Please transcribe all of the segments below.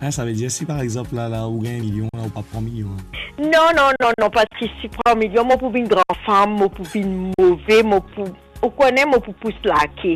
Ah, ça veut dire si par exemple là où gagne un million, là, ou pas prend un million. Non, parce que si prend un million, moi pour une grande femme, moi pour une mauvaise, moi pour... On connaît moi pour pousser laquer.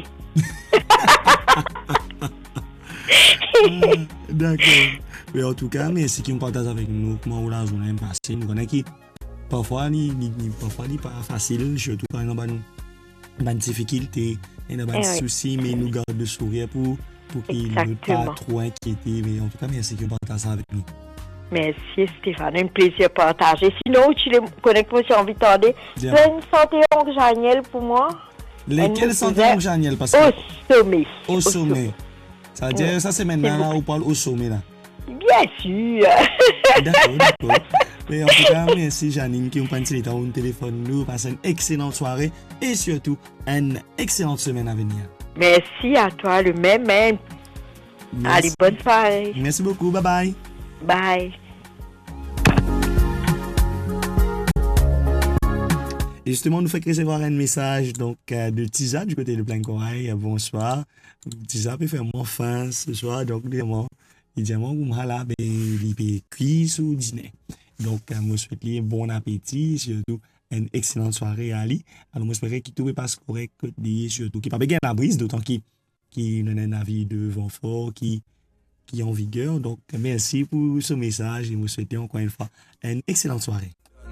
D'accord. Mais en tout cas, merci qui me partage avec nous comment la journée est passée. Nous connaissons qui parfois parfois pas facile, surtout quand on a une difficulté, on a des soucis, mais nous gardons le sourire pour qu'il ne pas trop inquiéter. Mais en tout cas, merci qui me partage ça avec nous. Merci Stéphane, un plaisir partagé. Sinon, tu les connais pas si envie de t'aider. Tu as une santé oncle Janiel pour moi? Lesquelles santé oncle Janiel? Au sommet. Ça veut dire, ça c'est maintenant là, on parle au sommet là. Bien sûr. D'accord. Mais en tout cas, merci Janine qui nous prend le temps au téléphone. Nous passons une excellente soirée et surtout une excellente semaine à venir. Merci à toi, le même. Allez, bonne soirée. Merci beaucoup. Bye bye. Bye. Et justement, nous fait recevoir un message donc, de Tisa du côté de Plein Corail. Bonsoir. Tisa peut faire mon fin ce soir. Donc, il dit moi, vous m'allez il cuire ou dîner. Donc, je souhaite un bon appétit, surtout une excellente soirée à Ali. Alors, j'espère qu'il tout passe correct, surtout qu'il n'y a pas bien la brise, d'autant qu'il a un avis de vent fort qui est en vigueur. Donc, merci pour ce message et je vous souhaite encore une fois une excellente soirée.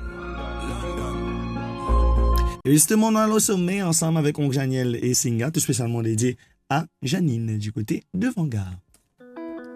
Et justement, on a le sommet ensemble avec Oncle Janiel et Singa, tout spécialement dédié à Janine du côté de Vanguard.